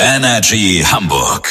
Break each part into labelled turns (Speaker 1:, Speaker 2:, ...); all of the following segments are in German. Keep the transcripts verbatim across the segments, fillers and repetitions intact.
Speaker 1: Energy Hamburg.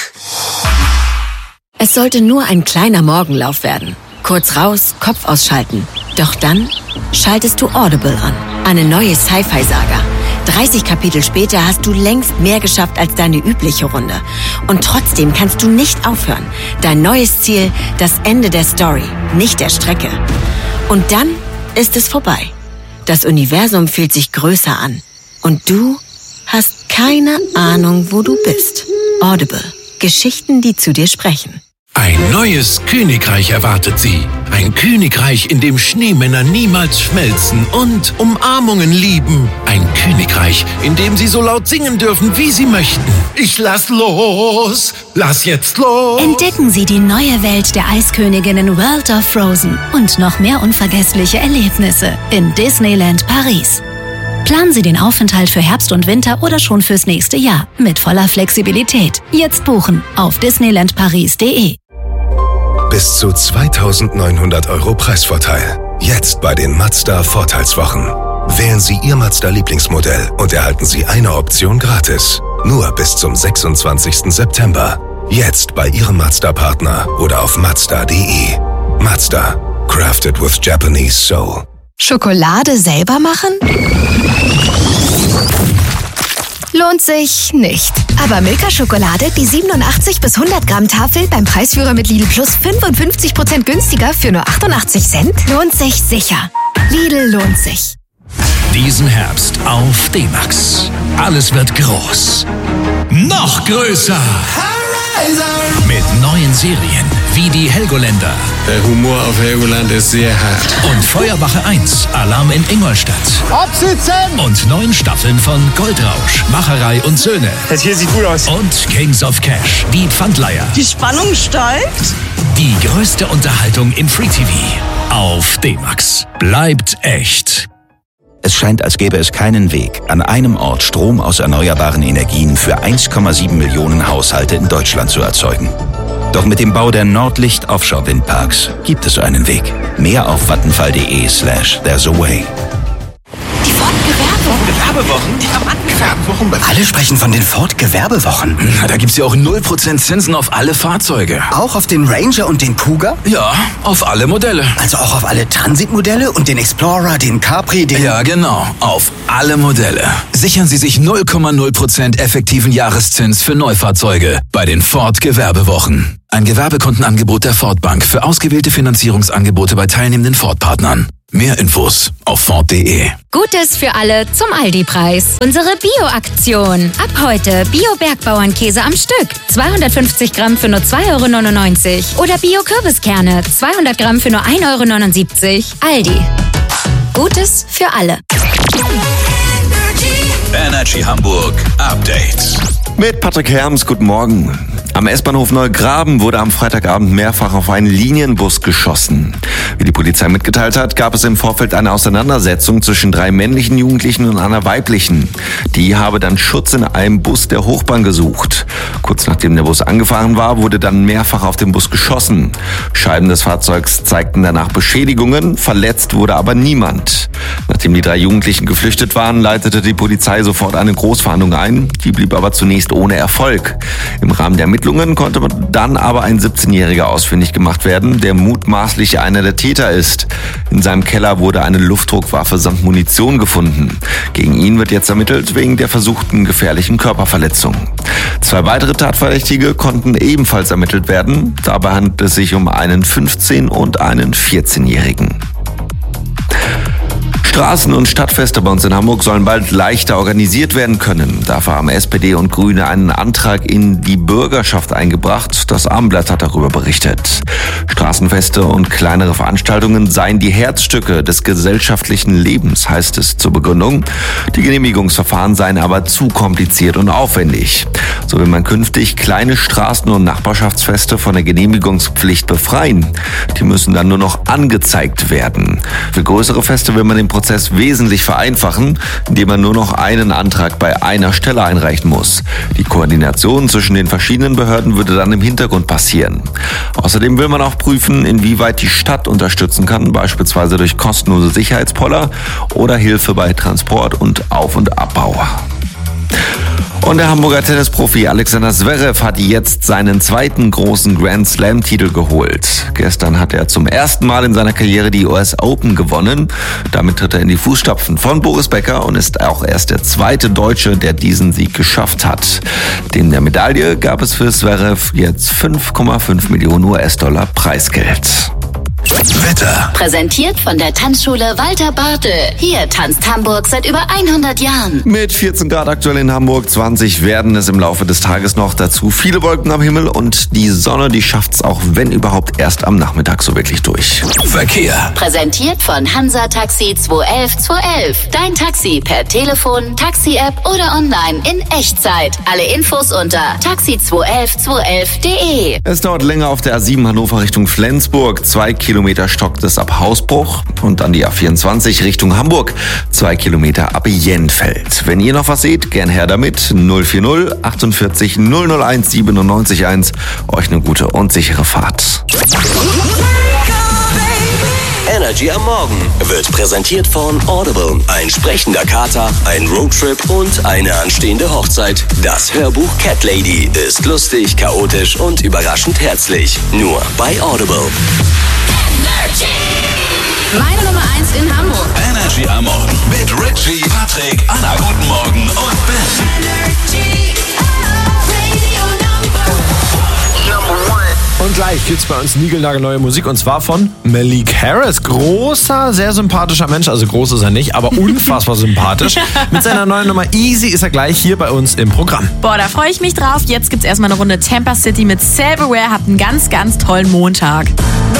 Speaker 2: Es sollte nur ein kleiner Morgenlauf werden. Kurz raus, Kopf ausschalten. Doch dann schaltest du Audible an. Eine neue Sci-Fi-Saga. dreißig Kapitel später hast du längst mehr geschafft als deine übliche Runde. Und trotzdem kannst du nicht aufhören. Dein neues Ziel, das Ende der Story, nicht der Strecke. Und dann ist es vorbei. Das Universum fühlt sich größer an. Und du hast keine Ahnung, wo du bist. Audible. Geschichten, die zu dir sprechen.
Speaker 3: Ein neues Königreich erwartet Sie. Ein Königreich, in dem Schneemänner niemals schmelzen und Umarmungen lieben. Ein Königreich, in dem Sie so laut singen dürfen, wie Sie möchten. Ich lass los, lass jetzt los.
Speaker 4: Entdecken Sie die neue Welt der Eisköniginnen World of Frozen und noch mehr unvergessliche Erlebnisse in Disneyland Paris. Planen Sie den Aufenthalt für Herbst und Winter oder schon fürs nächste Jahr mit voller Flexibilität. Jetzt buchen auf disneyland paris punkt de.
Speaker 5: Bis zu zweitausendneunhundert Euro Preisvorteil. Jetzt bei den Mazda Vorteilswochen. Wählen Sie Ihr Mazda-Lieblingsmodell und erhalten Sie eine Option gratis. Nur bis zum sechsundzwanzigsten September. Jetzt bei Ihrem Mazda-Partner oder auf mazda punkt de. Mazda. Crafted with Japanese Soul.
Speaker 6: Schokolade selber machen? Lohnt sich nicht. Aber Milka-Schokolade, die siebenundachtzig bis hundert Gramm Tafel beim Preisführer mit Lidl Plus fünfundfünfzig Prozent günstiger für nur achtundachtzig Cent, lohnt sich sicher. Lidl lohnt sich.
Speaker 3: Diesen Herbst auf D-Max. Alles wird groß. Noch größer. Mit neuen Serien wie die Helgoländer.
Speaker 7: Der Humor auf Helgoland ist sehr hart.
Speaker 3: Und Feuerwache eins, Alarm in Ingolstadt.
Speaker 8: Absitzen!
Speaker 3: Und neun Staffeln von Goldrausch, Macherei und Söhne.
Speaker 8: Das hier sieht gut aus.
Speaker 3: Und Kings of Cash, die Pfandleiher.
Speaker 9: Die Spannung steigt.
Speaker 3: Die größte Unterhaltung im Free-T V. Auf D-Max. Bleibt echt.
Speaker 10: Es scheint, als gäbe es keinen Weg, an einem Ort Strom aus erneuerbaren Energien für eins Komma sieben Millionen Haushalte in Deutschland zu erzeugen. Doch mit dem Bau der Nordlicht Offshore Windparks gibt es einen Weg. Mehr auf vattenfall punkt de slash there's a way.
Speaker 11: Die Ford-Gewerbewochen?
Speaker 12: Die
Speaker 11: Gewerbewochen?
Speaker 12: Alle sprechen von den Ford-Gewerbewochen.
Speaker 11: Na, da gibt's ja auch null Prozent Zinsen auf alle Fahrzeuge.
Speaker 12: Auch auf den Ranger und den Kuga?
Speaker 11: Ja, auf alle Modelle.
Speaker 12: Also auch auf alle Transitmodelle und den Explorer, den Capri, den...
Speaker 11: Ja, genau. Auf alle Modelle. Sichern Sie sich null Komma null Prozent effektiven Jahreszins für Neufahrzeuge bei den Ford-Gewerbewochen. Ein Gewerbekundenangebot der Ford Bank für ausgewählte Finanzierungsangebote bei teilnehmenden Ford-Partnern. Mehr Infos auf ford punkt de.
Speaker 13: Gutes für alle zum Aldi-Preis. Unsere Bio-Aktion. Ab heute Bio-Bergbauernkäse am Stück. zweihundertfünfzig Gramm für nur zwei Euro neunundneunzig. Oder Bio-Kürbiskerne. zweihundert Gramm für nur ein Euro neunundsiebzig. Aldi. Gutes für alle.
Speaker 1: Energy Hamburg Update.
Speaker 14: Mit Patrick Herms, guten Morgen. Am S-Bahnhof Neugraben wurde am Freitagabend mehrfach auf einen Linienbus geschossen. Wie die Polizei mitgeteilt hat, gab es im Vorfeld eine Auseinandersetzung zwischen drei männlichen Jugendlichen und einer weiblichen. Die habe dann Schutz in einem Bus der Hochbahn gesucht. Kurz nachdem der Bus angefahren war, wurde dann mehrfach auf den Bus geschossen. Scheiben des Fahrzeugs zeigten danach Beschädigungen, verletzt wurde aber niemand. Nachdem die drei Jugendlichen geflüchtet waren, leitete die Polizei sofort eine Großfahndung ein. Die blieb aber zunächst ohne Erfolg. Im Rahmen der Ermittlungen konnte dann aber ein siebzehnjähriger ausfindig gemacht werden, der mutmaßlich einer der Täter ist. In seinem Keller wurde eine Luftdruckwaffe samt Munition gefunden. Gegen ihn wird jetzt ermittelt wegen der versuchten gefährlichen Körperverletzung. Zwei weitere Tatverdächtige konnten ebenfalls ermittelt werden. Dabei handelt es sich um einen fünfzehn- und einen vierzehnjährigen. Straßen- und Stadtfeste bei uns in Hamburg sollen bald leichter organisiert werden können. Dafür haben S P D und Grüne einen Antrag in die Bürgerschaft eingebracht. Das Abendblatt hat darüber berichtet. Straßenfeste und kleinere Veranstaltungen seien die Herzstücke des gesellschaftlichen Lebens, heißt es zur Begründung. Die Genehmigungsverfahren seien aber zu kompliziert und aufwendig. So will man künftig kleine Straßen- und Nachbarschaftsfeste von der Genehmigungspflicht befreien. Die müssen dann nur noch angezeigt werden. Für größere Feste will man den Prozess wesentlich vereinfachen, indem man nur noch einen Antrag bei einer Stelle einreichen muss. Die Koordination zwischen den verschiedenen Behörden würde dann im Hintergrund passieren. Außerdem will man auch prüfen, inwieweit die Stadt unterstützen kann, beispielsweise durch kostenlose Sicherheitspoller oder Hilfe bei Transport und Auf- und Abbau. Und der Hamburger Tennisprofi Alexander Zverev hat jetzt seinen zweiten großen Grand Slam-Titel geholt. Gestern hat er zum ersten Mal in seiner Karriere die U S Open gewonnen. Damit tritt er in die Fußstapfen von Boris Becker und ist auch erst der zweite Deutsche, der diesen Sieg geschafft hat. Neben der Medaille gab es für Zverev jetzt fünf Komma fünf Millionen U S-Dollar Preisgeld.
Speaker 1: Wetter.
Speaker 15: Präsentiert von der Tanzschule Walter Bartel. Hier tanzt Hamburg seit über hundert Jahren.
Speaker 14: Mit vierzehn Grad aktuell in Hamburg, zwanzig werden es im Laufe des Tages noch. Dazu viele Wolken am Himmel und die Sonne, die schafft's auch, wenn überhaupt, erst am Nachmittag so wirklich durch.
Speaker 1: Verkehr.
Speaker 15: Präsentiert von Hansa Taxi zwei elf zwei elf. Dein Taxi per Telefon, Taxi-App oder online in Echtzeit. Alle Infos unter taxi zwei elf zwei elf punkt de.
Speaker 14: Es dauert länger auf der A sieben Hannover Richtung Flensburg. Zwei Kilometer stockt es ab Hausbruch und an die A vierundzwanzig Richtung Hamburg. Zwei Kilometer ab Jenfeld. Wenn ihr noch was seht, gern her damit. null vier null achtundvierzig null null eins siebenundneunzig eins. Euch eine gute und sichere Fahrt.
Speaker 16: Energy am Morgen wird präsentiert von Audible. Ein sprechender Kater, ein Roadtrip und eine anstehende Hochzeit. Das Hörbuch Cat Lady ist lustig, chaotisch und überraschend herzlich. Nur bei Audible.
Speaker 17: Energy. Meine Nummer eins in Hamburg.
Speaker 1: Energy am Morgen mit Richie, Patrick, Anna, guten Morgen und Ben.
Speaker 17: Energy.
Speaker 18: Und gleich gibt's bei uns niegelnagelneue Musik und zwar von Malik Harris. Großer, sehr sympathischer Mensch, also groß ist er nicht, aber unfassbar sympathisch. Mit seiner neuen Nummer Easy ist er gleich hier bei uns im Programm.
Speaker 19: Boah, da freue ich mich drauf. Jetzt gibt's erstmal eine Runde Tampa City mit Silverware. Habt einen ganz, ganz tollen Montag.